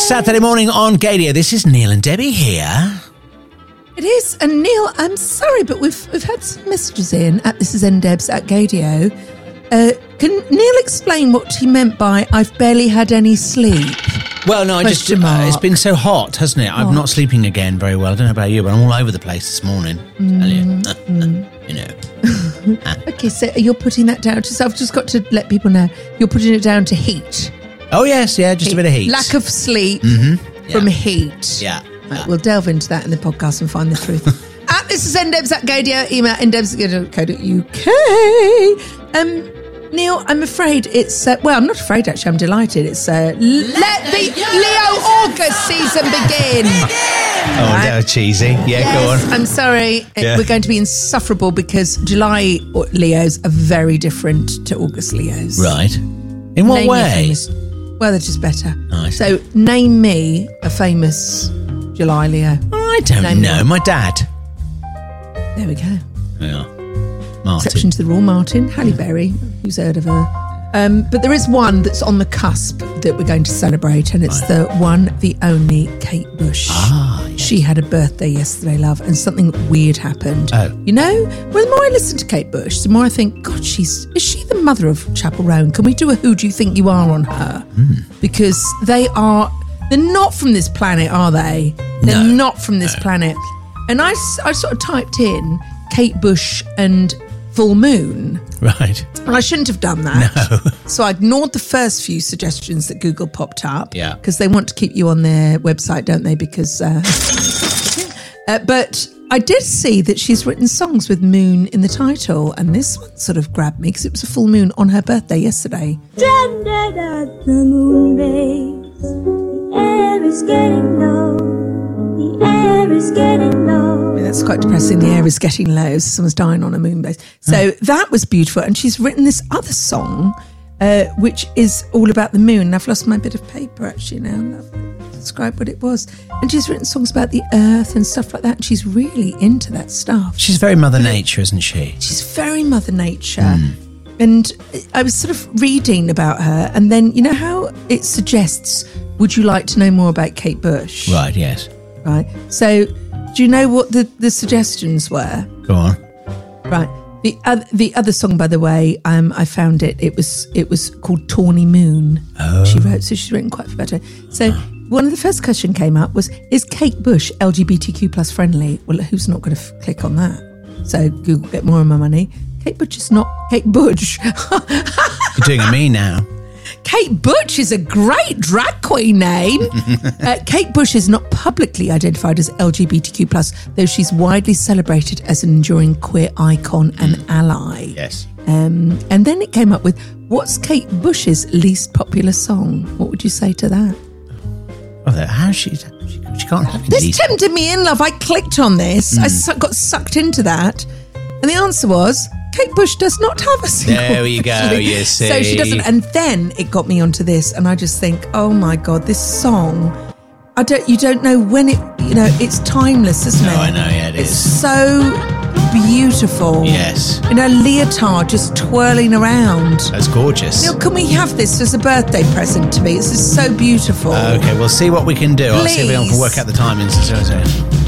Saturday morning on Gadio. This is Neil and Debbie here. It is. And Neil, I'm sorry, but we've had some messages in at This Is NDebs at Gadio. Can Neil explain what he meant by "I've barely had any sleep"? Well, no, it's been so hot, hasn't it? I'm not sleeping again very well. I don't know about you, but I'm all over the place this morning. You know. Okay, so you're putting that down to... I've just got to let people know. You're putting it down to heat. Oh, yes, yeah, just a bit of heat. Lack of sleep from heat. Yeah. Right, we'll delve into that in the podcast and find the truth. This is NDebs at Gadio. Email ndebs@gadio.co.uk. Neil, I'm afraid it's... well, I'm not afraid, actually. I'm delighted. It's let the Leo August season begin. Oh, right. No, cheesy. Yeah, yes, go on. I'm sorry. Yeah. We're going to be insufferable because July Leos are very different to August Leos. Right. In what way? Well, they're just better. Nice. So, name me a famous July Leo. I don't know. My dad. There we go. Yeah. Martin. Exception to the rule, Martin. Halle Berry. Who's heard of her? But there is one that's on the cusp that we're going to celebrate, and it's the one, the only Kate Bush. Yes. She had a birthday yesterday, love, and something weird happened. Oh. You know, well, the more I listen to Kate Bush, the more I think, God, is she the mother of Chapel Roan? Can we do a Who Do You Think You Are on her? Because they're not from this planet, are they? They're not from this planet. And I sort of typed in Kate Bush and full moon. Right. And I shouldn't have done that. No. So I ignored the first few suggestions that Google popped up. Yeah. Because they want to keep you on their website, don't they? Because, but I did see that she's written songs with moon in the title. And this one sort of grabbed me because it was a full moon on her birthday yesterday. Stranded at the moon base, the air is getting low, the air is getting low. I mean, that's quite depressing. The air is getting low. Someone's dying on a moon base. So that was beautiful. And she's written this other song, which is all about the moon. And I've lost my bit of paper actually now. I'll describe what it was. And she's written songs about the earth and stuff like that. And she's really into that stuff. She's very Mother Nature, isn't she? She's very Mother Nature. And I was sort of reading about her. And then, you know how it suggests, would you like to know more about Kate Bush? Right, yes. Right. So... do you know what the suggestions were? Go on. Right. The other song, by the way, I found it. It was called Tawny Moon. Oh. She's written quite a better. So one of the first question came up was, is Kate Bush LGBTQ plus friendly? Well, who's not going to click on that? So Google, get more of my money. Kate Bush is not Kate Bush. You're doing a me now. Kate Bush is a great drag queen name. Kate Bush is not publicly identified as LGBTQ+, though she's widely celebrated as an enduring queer icon and ally. Yes. And then it came up with, what's Kate Bush's least popular song? What would you say to that? Oh, how she can't have This least... tempted me in, love. I clicked on this. I got sucked into that. And the answer was... Kate Bush does not have a single. There you go, you see. So she doesn't. And then it got me onto this, and I just think, oh my God, this song. You don't know when it. You know, it's timeless, isn't it? Oh, I know. Yeah, it's so beautiful. Yes. In a leotard, just twirling around. That's gorgeous. Neil, can we have this as a birthday present to me? This is so beautiful. Okay, we'll see what we can do. I'll see if we can work out the timings.